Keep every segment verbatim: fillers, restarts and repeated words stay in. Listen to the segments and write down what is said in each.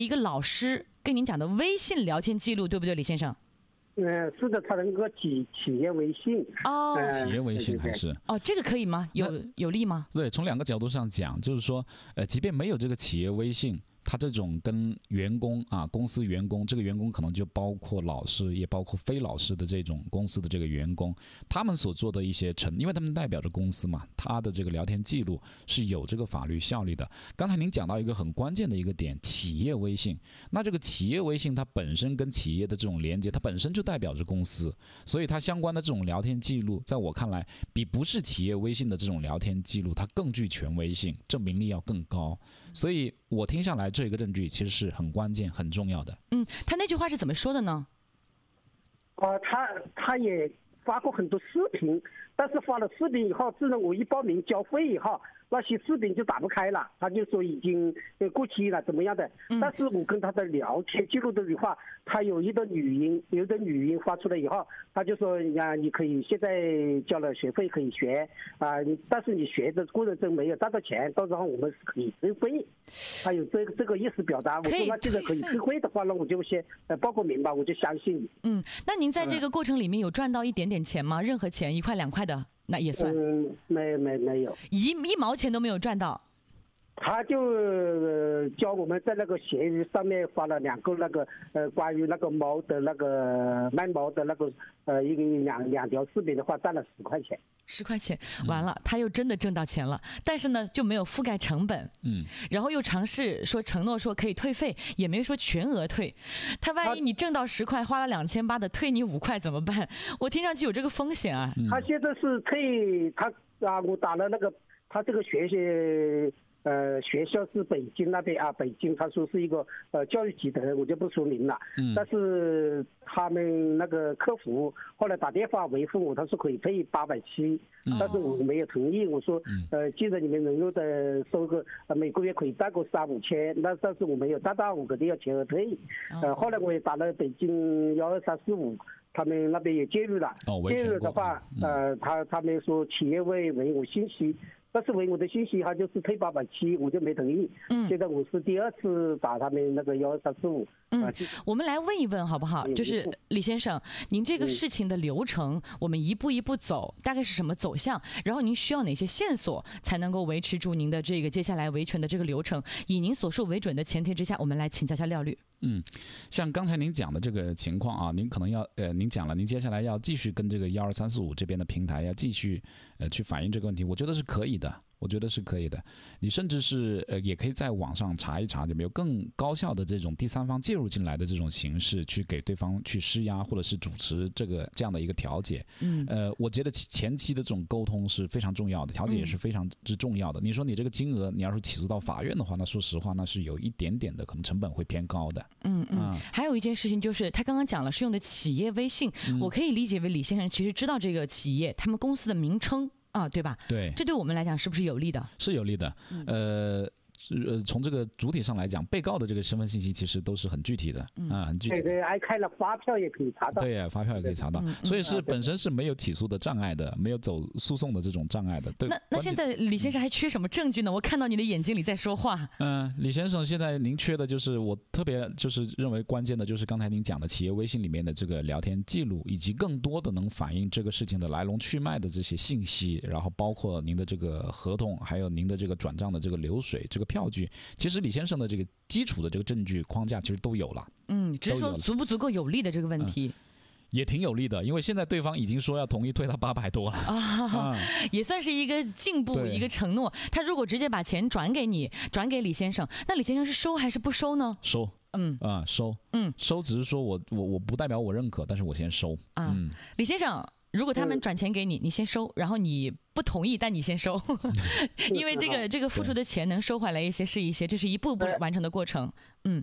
一个老师跟您讲的微信聊天记录，对不对，李先生？ 嗯，是的，他的那个企企业微信哦、 呃，企业微信还是哦，这个可以吗？有有利吗？ 对，从两个角度上讲，就是说，呃，即便没有这个企业微信，他这种跟员工啊，公司员工，这个员工可能就包括老师，也包括非老师的这种公司的这个员工，他们所做的一些成，因为他们代表着公司嘛，他的这个聊天记录是有这个法律效力的。刚才您讲到一个很关键的一个点，企业微信，那这个企业微信它本身跟企业的这种连接，它本身就代表着公司，所以它相关的这种聊天记录，在我看来，比不是企业微信的这种聊天记录，它更具权威性，证明力要更高。所以我听下来，这个证据其实是很关键、很重要的。 嗯，他那句话是怎么说的呢？ 呃，他他也发过很多视频，但是发了视频以后，自从我一报名交费以后，那些视频就打不开了，他就说已经过期了，怎么样的？ 嗯、 但是我跟他的聊天记录的话，他有一段语音，有一段语音发出来以后，他就说呀，你可以现在交了学费可以学啊、呃，但是你学的过程中没有赚到钱，到时候我们是可以退费。他有这个这个意思表达。我说那既然可以退费的话，那我就先呃报个名吧，我就相信你。 嗯，那您在这个过程里面有赚到一点点钱吗？任何钱，一块两块的？那也算， 嗯，没没没有， 一一毛钱都没有赚到。 他就、呃、教我们在那个闲鱼上面发了两个那个呃关于那个猫的那个卖猫的那个呃一个两两条视频的话，赚了十块钱。 十块钱，完了，他又真的挣到钱了，但是呢就没有覆盖成本， 嗯， 然后又尝试说承诺说可以退费，也没说全额退。他万一你挣到十块，花了两千八的，退你五块怎么办？我听上去有这个风险啊。 他现在是退他啊，我打了那个他这个学习。呃，学校是北京那边啊，北京他说是一个呃教育集团，我就不说明了。嗯。但是他们那个客服后来打电话维护我，他说可以退八百七，但是我没有同意。我说，呃，既然你们能够的收个呃每个月可以贷个三五千，那但是我没有贷到，我肯定要全额退。呃，后来我也打了北京幺二三四五。他们那边也介入了， 哦、 介入的话，呃，他他们说企业为为我信息，但是为我的信息，他就是退八百七，我就没同意。嗯，现在我是第二次打他们那个幺二三四五。 嗯、呃，我们来问一问好不好？就是李先生，您这个事情的流程，嗯、我们一步一步走，大概是什么走向？然后您需要哪些线索才能够维持住您的这个接下来维权的这个流程？以您所述为准的前提之下，我们来请教一下廖律。 嗯，像刚才您讲的这个情况啊，您可能要呃，您讲了，您接下来要继续跟这个幺二三四五这边的平台要继续呃去反映这个问题，我觉得是可以的。我觉得是可以的，你甚至是呃，也可以在网上查一查，有没有更高效的这种第三方介入进来的这种形式，去给对方去施压，或者是主持这个这样的一个调解。嗯，呃，我觉得前期的这种沟通是非常重要的，调解也是非常之重要的。嗯、你说你这个金额，你要是起诉到法院的话，那说实话，那是有一点点的可能成本会偏高的。 嗯嗯。啊、还有一件事情就是，他刚刚讲了是用的企业微信，嗯、我可以理解为李先生其实知道这个企业他们公司的名称。啊，对吧？ 对， 这对我们来讲是不是有利的？ 是有利的。嗯、呃，呃，从这个主体上来讲，被告的这个身份信息其实都是很具体的，嗯、啊，很具体的。 对对，还开了发票也可以查到。 对呀，发票也可以查到，所以是本身是没有起诉的障碍的，没有走诉讼的这种障碍的。对。 那那现在李先生还缺什么证据呢？我看到你的眼睛里在说话。 嗯、呃，李先生，现在您缺的就是我特别就是认为关键的就是刚才您讲的企业微信里面的这个聊天记录，以及更多的能反映这个事情的来龙去脉的这些信息，然后包括您的这个合同，还有您的这个转账的这个流水、这个票据。其实李先生的这个基础的这个证据框架其实都有了， 嗯，只是说足不足够有利的这个问题。嗯， 也挺有利的，因为现在对方已经说要同意退到八百多了啊，嗯、也算是一个进步，一个承诺。他如果直接把钱转给你，转给李先生，那李先生是收还是不收呢？ 收，嗯啊，收，嗯，收只是说我我我不代表我认可，但是我先收啊。嗯、李先生，如果他们转钱给你，你先收，然后你不同意，但你先收，因为这个这个付出的钱能收回来一些是一些，这是一步步完成的过程。嗯。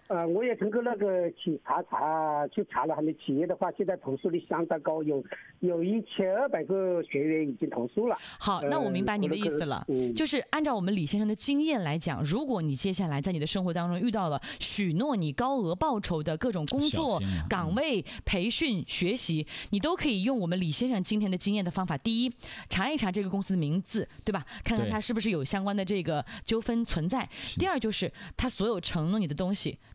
呃，我也通过那个去查查去查了他们企业的话，现在投诉率相当高，有有一千二百个学员已经投诉了。 好，那我明白你的意思了， 嗯、 就是按照我们李先生的经验来讲，如果你接下来在你的生活当中遇到了许诺你高额报酬的各种工作、 啊、 岗位、培训、学习，你都可以用我们李先生今天的经验的方法。第一，查一查这个公司的名字，对吧？看看它是不是有相关的这个纠纷存在。第二，就是他所有承诺你的东西